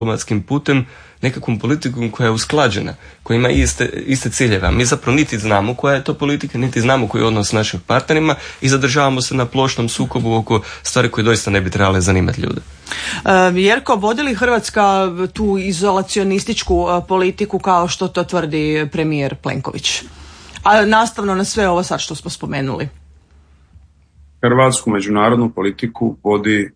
diplomatskim putem nekakvom politikom koja je usklađena, koja ima iste ciljeve. A mi zapravo niti znamo koja je to politika, niti znamo koji je odnos s našim partnerima i zadržavamo se na plošnom sukobu oko stvari koje doista ne bi trebale zanimati ljude. Jerko, vodi li Hrvatska tu izolacionističku politiku kao što to tvrdi premijer Plenković? A nastavno na sve ovo sad što smo spomenuli. Hrvatsku međunarodnu politiku vodi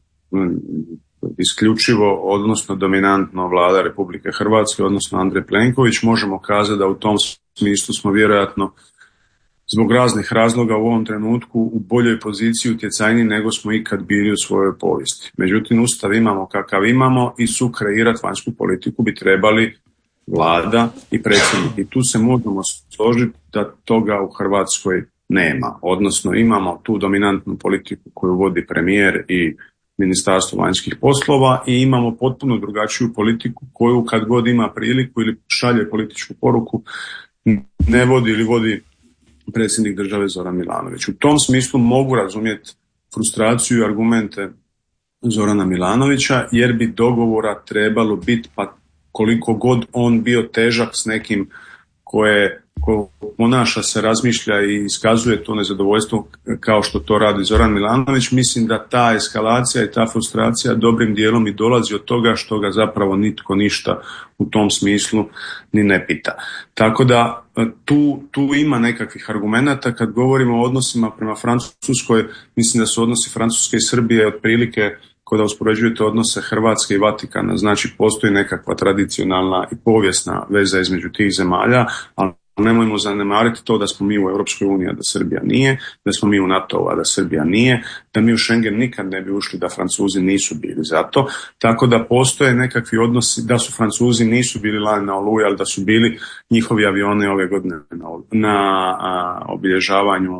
isključivo, odnosno dominantno Vlada Republike Hrvatske, odnosno Andrej Plenković. Možemo kazati da u tom smislu smo vjerojatno zbog raznih razloga u ovom trenutku u boljoj poziciji utjecajniji nego smo ikad bili u svojoj povijesti. Međutim, Ustav imamo kakav imamo i sukreirati vanjsku politiku bi trebali Vlada i predsjednik. I tu se možemo složiti da toga u Hrvatskoj nema. Odnosno imamo tu dominantnu politiku koju vodi premijer i Ministarstvo vanjskih poslova i imamo potpuno drugačiju politiku koju kad god ima priliku ili šalje političku poruku ne vodi ili vodi predsjednik države Zoran Milanović. U tom smislu mogu razumjeti frustraciju i argumente Zorana Milanovića jer bi dogovora trebalo biti, pa koliko god on bio težak s nekim ko ponaša se, razmišlja i iskazuje to nezadovoljstvo kao što to radi Zoran Milanović, mislim da ta eskalacija i ta frustracija dobrim dijelom i dolazi od toga što ga zapravo nitko ništa u tom smislu ni ne pita. Tako da tu ima nekakvih argumenata. Kad govorimo o odnosima prema Francuskoj, mislim da su odnosi Francuske i Srbije otprilike kada uspoređujete odnose Hrvatske i Vatikana, znači postoji nekakva tradicionalna i povijesna veza između tih zemalja, ali nemojmo zanemariti to da smo mi u Europskoj uniji, a da Srbija nije, da smo mi u NATO, a da Srbija nije, da mi u Schengen nikad ne bi ušli da Francuzi nisu bili za to, tako da postoje nekakvi odnosi, da su Francuzi nisu bili lani na Oluji, ali da su bili njihovi avioni ove godine na obilježavanju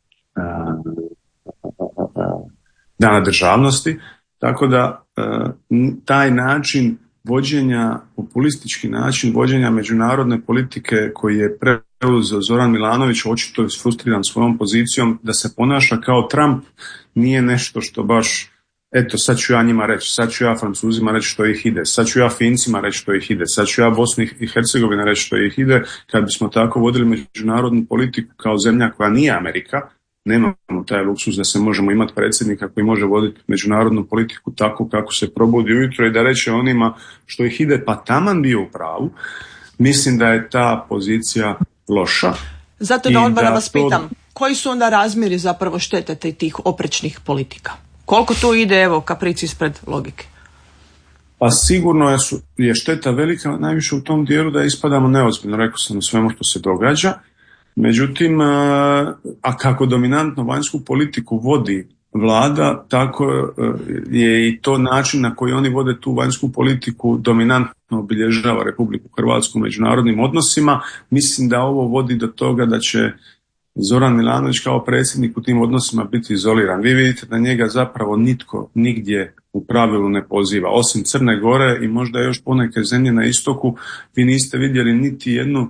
Dana državnosti. Tako da taj način vođenja, populistički način vođenja međunarodne politike koji je preuzeo Zoran Milanović, očito je frustriran svojom pozicijom da se ponaša kao Trump, nije nešto što baš, eto sad ću ja njima reći, sad ću ja Francuzima reći što ih ide, sad ću ja Fincima reći što ih ide, sad ću ja Bosni i Hercegovina reći što ih ide. Kad bismo tako vodili međunarodnu politiku kao zemlja koja nije Amerika, nemamo taj luksuz da se možemo imati predsjednika koji može voditi međunarodnu politiku tako kako se probudi ujutro i da reče onima što ih ide pa taman bio u pravu. Mislim da je ta pozicija loša. Zato da odmah vas pitam, koji su onda razmjeri zapravo štete tih oprečnih politika? Koliko tu ide, evo, kaprici ispred logike? Pa sigurno je šteta velika, najviše u tom dijelu da ispadamo neozbiljno, rekao sam, u svemu što se događa. Međutim, a kako dominantno vanjsku politiku vodi Vlada, tako je i to način na koji oni vode tu vanjsku politiku dominantno obilježava Republiku Hrvatsku u međunarodnim odnosima. Mislim da ovo vodi do toga da će Zoran Milanović kao predsjednik u tim odnosima biti izoliran. Vi vidite da njega zapravo nitko nigdje u pravilu ne poziva, osim Crne Gore i možda još poneke zemlje na istoku. Vi niste vidjeli niti jednu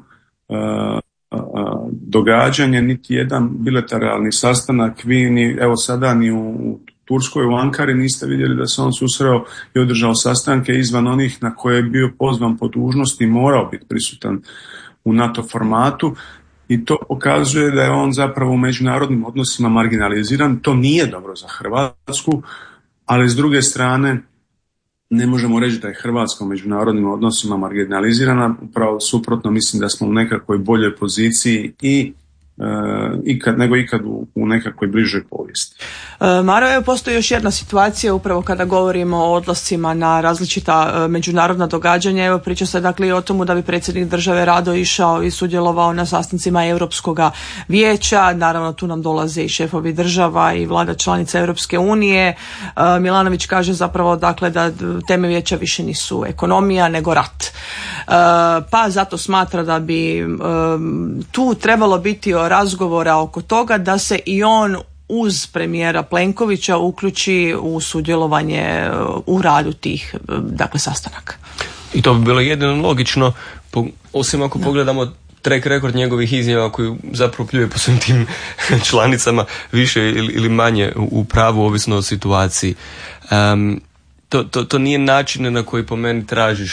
događanje, niti jedan bilateralni sastanak, vi ni evo sada ni u Turskoj, u Ankari niste vidjeli da se on susreo i održao sastanke izvan onih na koje je bio pozvan po dužnosti i morao biti prisutan u NATO formatu i to pokazuje da je on zapravo u međunarodnim odnosima marginaliziran. To nije dobro za Hrvatsku, ali s druge strane ne možemo reći da je Hrvatska u međunarodnim odnosima marginalizirana, upravo suprotno, mislim da smo u nekakvoj boljoj poziciji i nego ikad u nekakvoj bližoj povijesti. Maro, evo postoji još jedna situacija upravo kada govorimo o odlascima na različita međunarodna događanja. Evo priča se dakle i o tomu da bi predsjednik države rado išao i sudjelovao na sastancima Europskog vijeća. Naravno tu nam dolaze i šefovi država i vlada članica Europske unije. Milanović kaže zapravo dakle da teme vijeća više nisu ekonomija nego rat. Pa zato smatra da bi tu trebalo biti razgovora oko toga da se i on uz premijera Plenkovića uključi u sudjelovanje u radu tih dakle sastanaka. I to bi bilo jedino logično, osim ako pogledamo track record njegovih izjava koji zapravo pljuje po svim tim članicama više ili manje u pravu, ovisno o situaciji. to nije način na koji po meni tražiš